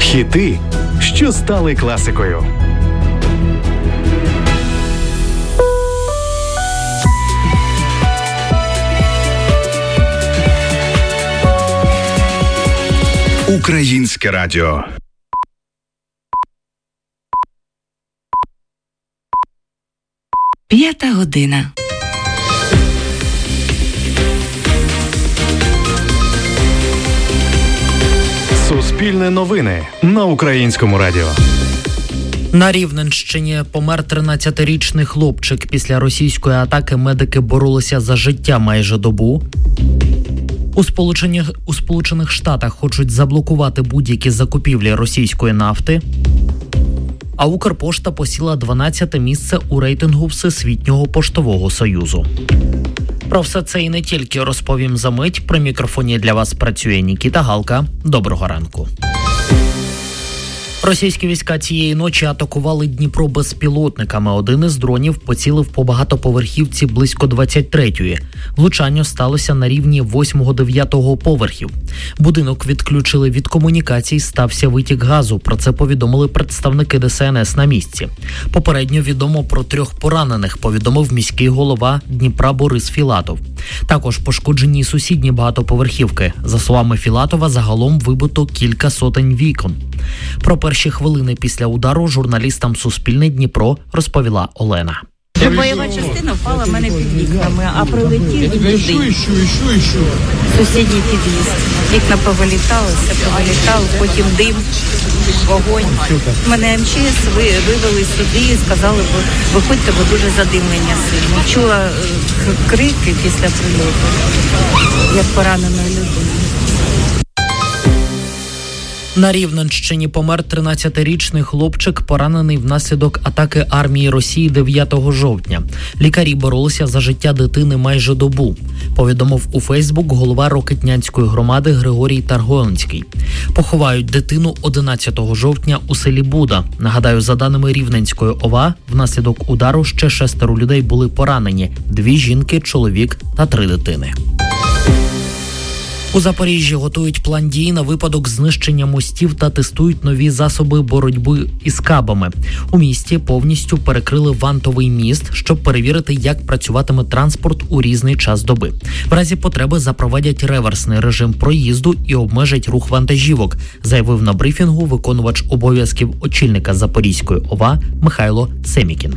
Хіти, що стали класикою. Українське радіо. П'ята година. Суспільне новини на Українському радіо. На Рівненщині помер 13-річний хлопчик. Після російської атаки медики боролися за життя майже добу. У Сполучених Штатах хочуть заблокувати будь-які закупівлі російської нафти. А Укрпошта посіла 12-те місце у рейтингу Всесвітнього поштового союзу. Про все це і не тільки розповім за мить. При мікрофоні для вас працює Нікіта Галка. Доброго ранку. Російські війська цієї ночі атакували Дніпро безпілотниками. Один із дронів поцілив по багатоповерхівці близько 23-ї. Влучання сталося на рівні 8-9 поверхів. Будинок відключили від комунікацій, стався витік газу. Про це повідомили представники ДСНС на місці. Попередньо відомо про 3 поранених, повідомив міський голова Дніпра Борис Філатов. Також пошкоджені сусідні багатоповерхівки. За словами Філатова, загалом вибито кілька сотень вікон. Про перші хвилини після удару журналістам Суспільне Дніпро розповіла Олена. Бойова частина впала в мене під вікнами, а прилетів туди. Сусідній під'їзд. Вікна повилітали, все повилітало, потім дим, вогонь. Мене МЧС вивели сюди і сказали, виходьте, бо дуже задимлення сильне. Чула крики після прильоту, як пораненої людини. На Рівненщині помер 13-річний хлопчик, поранений внаслідок атаки армії Росії 9 жовтня. Лікарі боролися за життя дитини майже добу, повідомив у Фейсбук голова Рокитнянської громади Григорій Таргонський. Поховають дитину 11 жовтня у селі Буда. Нагадаю, за даними Рівненської ОВА, внаслідок удару ще 6 людей були поранені – 2 жінки, чоловік та 3 дитини. У Запоріжжі готують план дій на випадок знищення мостів та тестують нові засоби боротьби із кабами. У місті повністю перекрили вантовий міст, щоб перевірити, як працюватиме транспорт у різний час доби. В разі потреби запровадять реверсний режим проїзду і обмежать рух вантажівок, заявив на брифінгу виконувач обов'язків очільника Запорізької ОВА Михайло Семікін.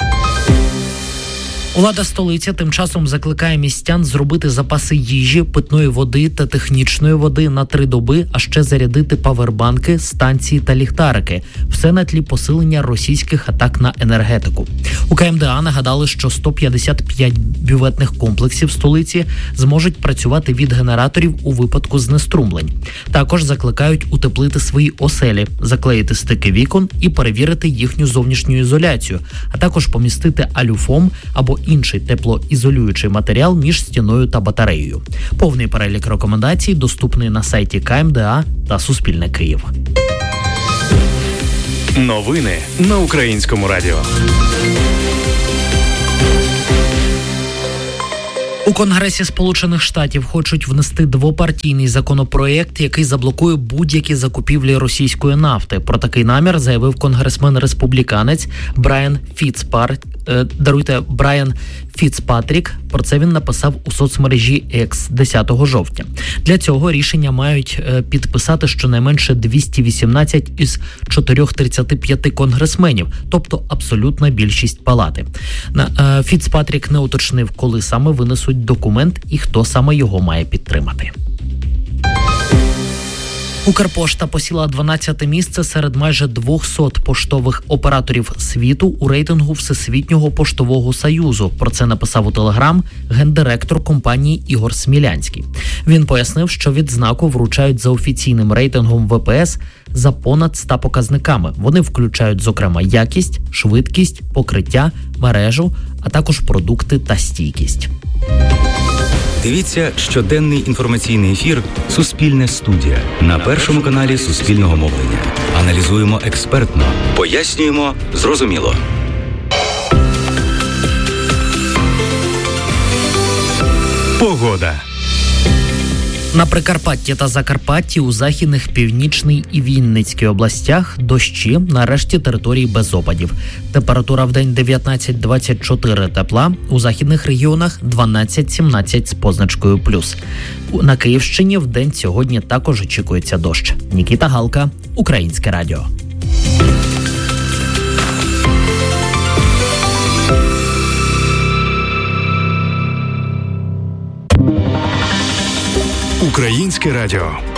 Влада столиці тим часом закликає містян зробити запаси їжі, питної води та технічної води на 3 доби, а ще зарядити павербанки, станції та ліхтарики. Все на тлі посилення російських атак на енергетику. У КМДА нагадали, що 155 бюветних комплексів столиці зможуть працювати від генераторів у випадку знеструмлень. Також закликають утеплити свої оселі, заклеїти стики вікон і перевірити їхню зовнішню ізоляцію, а також помістити алюфом або інший теплоізолюючий матеріал між стіною та батареєю. Повний перелік рекомендацій доступний на сайті КМДА та Суспільне Київ. Новини на Українському радіо. У Конгресі Сполучених Штатів хочуть внести двопартійний законопроєкт, який заблокує будь-які закупівлі російської нафти. Про такий намір заявив конгресмен-республіканець Брайан Фіцпатрік. Про це він написав у соцмережі X 10 жовтня. Для цього рішення мають підписати щонайменше 218 із 435 конгресменів, тобто абсолютна більшість палати. Фіцпатрік не уточнив, коли саме винесуть документ і хто саме його має підтримати. Укрпошта посіла 12-те місце серед майже 200 поштових операторів світу у рейтингу Всесвітнього поштового союзу. Про це написав у Телеграм гендиректор компанії Ігор Смілянський. Він пояснив, що відзнаку вручають за офіційним рейтингом ВПС за понад 100 показниками. Вони включають, зокрема, якість, швидкість, покриття, мережу, а також продукти та стійкість. Дивіться щоденний інформаційний ефір «Суспільне студія» на Першому каналі Суспільного мовлення. Аналізуємо експертно, пояснюємо зрозуміло. Погода. На Прикарпатті та Закарпатті, у Західних, Північній і Вінницькій областях дощі, нарешті території без опадів. Температура в день 19-24 тепла, у західних регіонах 12-17 з позначкою плюс. На Київщині в день сьогодні також очікується дощ. Нікіта Галка, Українське радіо. Українське радіо.